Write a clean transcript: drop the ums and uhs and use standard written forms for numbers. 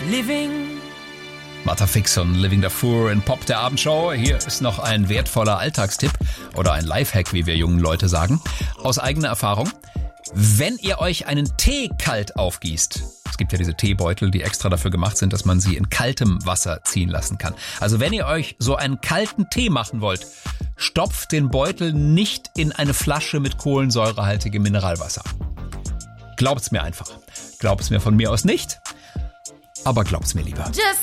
living. Martha Fix und Living Darfur in Pop der Abendshow. Hier ist noch ein wertvoller Alltagstipp oder ein Lifehack, wie wir jungen Leute sagen, aus eigener Erfahrung. Wenn ihr euch einen Tee kalt aufgießt, es gibt ja diese Teebeutel, die extra dafür gemacht sind, dass man sie in kaltem Wasser ziehen lassen kann. Also wenn ihr euch so einen kalten Tee machen wollt, stopft den Beutel nicht in eine Flasche mit kohlensäurehaltigem Mineralwasser. Glaubt's mir einfach. Glaubt's mir von mir aus nicht, aber glaubt's mir lieber. Just